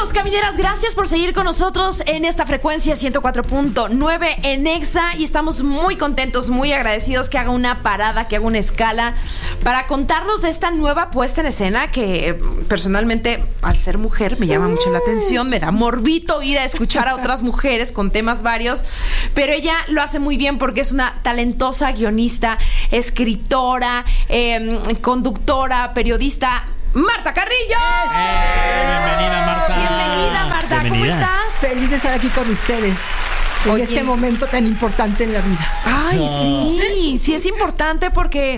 Camineros, camineras, gracias por seguir con nosotros en esta frecuencia 104.9 en Exa, y estamos muy contentos, muy agradecidos que haga una parada, que haga una escala para contarnos de esta nueva puesta en escena que personalmente, al ser mujer, me llama mucho la atención, me da morbito ir a escuchar a otras mujeres con temas varios, pero ella lo hace muy bien porque es una talentosa guionista, escritora, conductora, periodista. ¡Marta Carrillo! Bienvenida, Marta. Bienvenida, Marta. ¿Cómo estás? Feliz de estar aquí con ustedes. En este momento tan importante en la vida. Ay, sí es importante porque,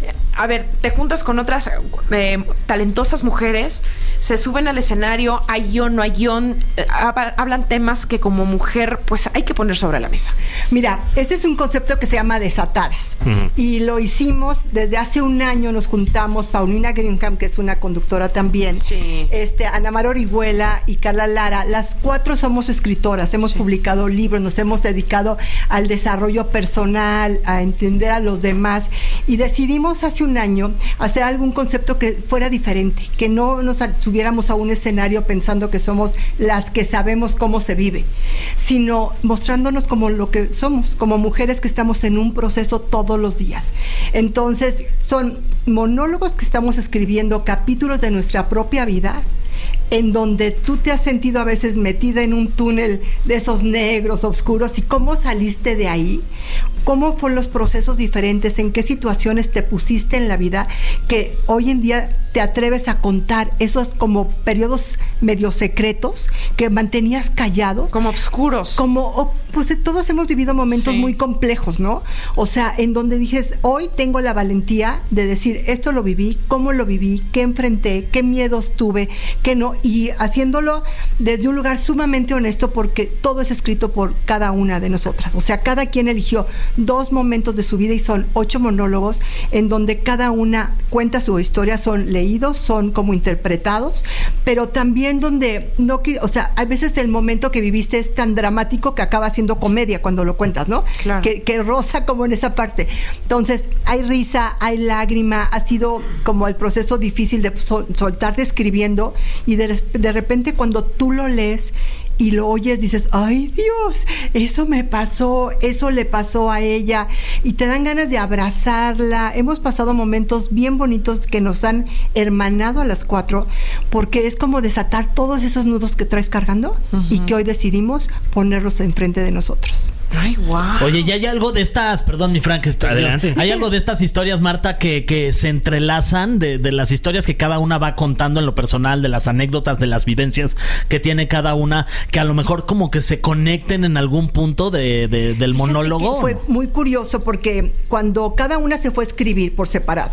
a ver, te juntas con otras talentosas mujeres, se suben al escenario, hay guión, no hay guión, hablan temas que como mujer pues hay que poner sobre la mesa. Mira, este es un concepto que se llama Desatadas. Y lo hicimos desde hace un año, nos juntamos, Paulina Greenham, que es una conductora también, sí. Ana Mar Orihuela y Carla Lara, las cuatro somos escritoras, hemos publicado libros, nos hemos dedicado al desarrollo personal, a entender a los demás, y decidimos hace un año hacer algún concepto que fuera diferente, que no nos subiéramos a un escenario pensando que somos las que sabemos cómo se vive, sino mostrándonos como lo que somos, como mujeres que estamos en un proceso todos los días. Entonces, son monólogos que estamos escribiendo, capítulos de nuestra propia vida, en donde tú te has sentido a veces metida en un túnel de esos negros, oscuros, y cómo saliste de ahí, cómo fueron los procesos diferentes, en qué situaciones te pusiste en la vida, que hoy en día te atreves a contar esos como periodos medio secretos que mantenías callados. Como oscuros. Pues todos hemos vivido momentos muy complejos, ¿no? O sea, en donde dices, hoy tengo la valentía de decir, esto lo viví, cómo lo viví, qué enfrenté, qué miedos tuve, qué no, y haciéndolo desde un lugar sumamente honesto, porque todo es escrito por cada una de nosotras. O sea, cada quien eligió 2 momentos de su vida y son 8 monólogos en donde cada una cuenta su historia, son leídos, son como interpretados, pero también donde o sea, a veces el momento que viviste es tan dramático que acaba siendo comedia cuando lo cuentas, ¿no? Claro. Que roza como en esa parte. Entonces, hay risa, hay lágrima, ha sido como el proceso difícil de soltarte escribiendo, y de repente cuando tú lo lees y lo oyes, dices, ¡ay, Dios! Eso me pasó, eso le pasó a ella, y te dan ganas de abrazarla. Hemos pasado momentos bien bonitos que nos han hermanado a las 4, porque es como desatar todos esos nudos que traes cargando y que hoy decidimos ponerlos enfrente de nosotros. Ay, wow. Oye, ¿y hay algo de estas, perdón, mi Frank, adelante, hay algo de estas historias, Marta, que se entrelazan de las historias que cada una va contando en lo personal, de las anécdotas, de las vivencias que tiene cada una, que a lo mejor como que se conecten en algún punto del monólogo? Fue muy curioso porque cuando cada una se fue a escribir por separado,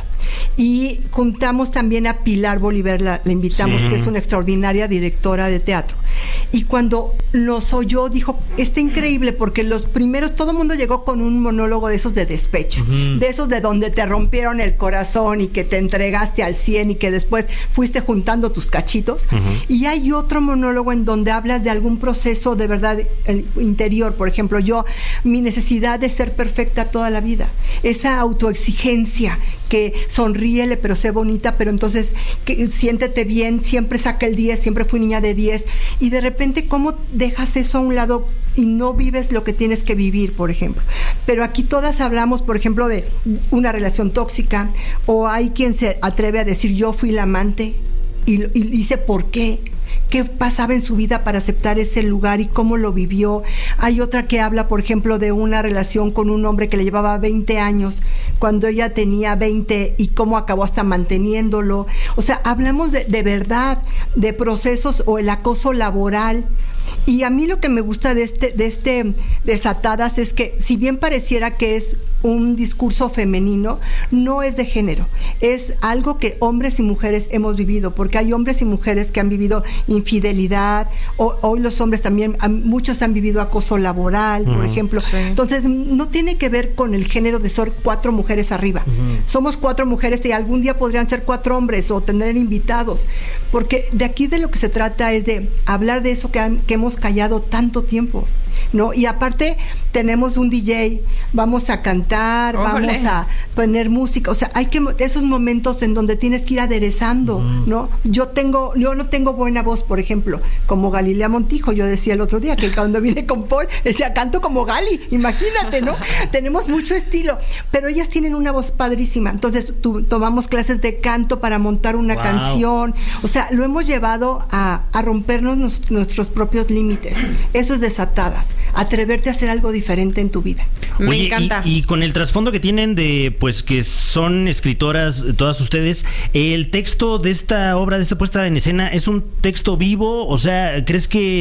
y juntamos también a Pilar Bolívar, la invitamos, que es una extraordinaria directora de teatro, y cuando nos oyó dijo, está increíble, porque los primeros, todo el mundo llegó con un monólogo de esos de despecho, de esos de donde te rompieron el corazón y que te entregaste al 100 y que después fuiste juntando tus cachitos, y hay otro monólogo en donde hablas de algún proceso de verdad interior. Por ejemplo, mi necesidad de ser perfecta toda la vida, esa autoexigencia, que sonríele pero sé bonita, pero entonces que siéntete bien, siempre saca el 10, siempre fui niña de 10, y de repente cómo dejas eso a un lado y no vives lo que tienes que vivir, por ejemplo. Pero aquí todas hablamos, por ejemplo, de una relación tóxica, o hay quien se atreve a decir, yo fui la amante, y dice por qué pasaba en su vida para aceptar ese lugar y cómo lo vivió. Hay otra que habla, por ejemplo, de una relación con un hombre que le llevaba 20 años cuando ella tenía 20, y cómo acabó hasta manteniéndolo. O sea, hablamos de verdad, de procesos, o el acoso laboral. Y a mí lo que me gusta de este Desatadas es que, si bien pareciera que es un discurso femenino, no es de género, es algo que hombres y mujeres hemos vivido, porque hay hombres y mujeres que han vivido infidelidad, hoy los hombres también, muchos han vivido acoso laboral, por ejemplo. Sí. Entonces, no tiene que ver con el género de ser 4 mujeres arriba. Somos 4 mujeres y algún día podrían ser 4 hombres, o tener invitados, porque de aquí de lo que se trata es de hablar de eso que hemos callado tanto tiempo. ¿no? Y aparte tenemos un DJ, vamos a cantar, vamos a poner música, o sea, hay que esos momentos en donde tienes que ir aderezando, ¿no? Yo no tengo buena voz, por ejemplo, como Galilea Montijo. Yo decía el otro día que cuando vine con Paul decía, canto como Gali, imagínate, ¿no? Tenemos mucho estilo, pero ellas tienen una voz padrísima. Entonces tomamos clases de canto para montar una canción, o sea, lo hemos llevado a rompernos nuestros propios límites. Eso es Desatadas, atreverte a hacer algo diferente en tu vida. Me encanta. Y con el trasfondo que tienen de, pues, que son escritoras todas ustedes, el texto de esta obra, de esta puesta en escena, ¿es un texto vivo? O sea, ¿crees que